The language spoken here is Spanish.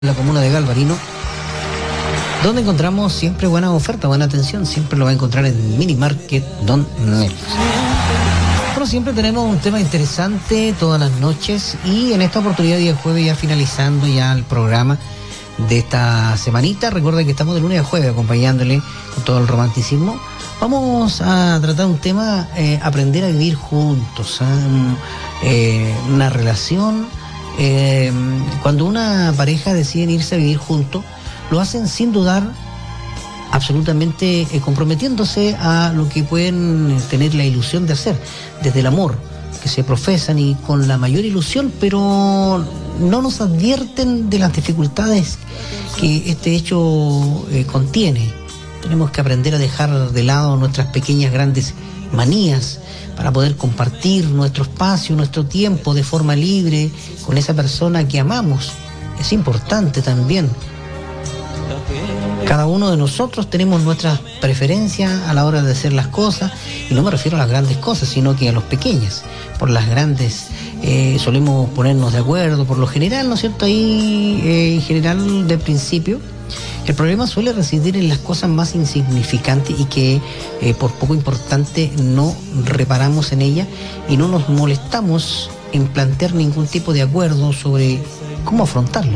La comuna de Galvarino, donde encontramos siempre buena oferta, buena atención. Siempre lo va a encontrar en Mini Market Don Nelos. Bueno, siempre tenemos un tema interesante todas las noches, y en esta oportunidad, día jueves, ya finalizando ya el programa de esta semanita. Recuerden que estamos de lunes a jueves acompañándole con todo el romanticismo. Vamos a tratar un tema, aprender a vivir juntos, una relación. Cuando una pareja decide irse a vivir juntos, lo hacen sin dudar, absolutamente comprometiéndose a lo que pueden tener la ilusión de hacer, desde el amor que se profesan y con la mayor ilusión, pero no nos advierten de las dificultades que este hecho contiene. Tenemos que aprender a dejar de lado nuestras pequeñas grandes manías para poder compartir nuestro espacio, nuestro tiempo de forma libre con esa persona que amamos. Es importante también. Cada uno de nosotros tenemos nuestras preferencias a la hora de hacer las cosas, y no me refiero a las grandes cosas, sino que a las pequeñas. Por las grandes solemos ponernos de acuerdo, por lo general, ¿no es cierto? Ahí, en general, de principio, el problema suele residir en las cosas más insignificantes y que por poco importante no reparamos en ellas y no nos molestamos en plantear ningún tipo de acuerdo sobre cómo afrontarlo.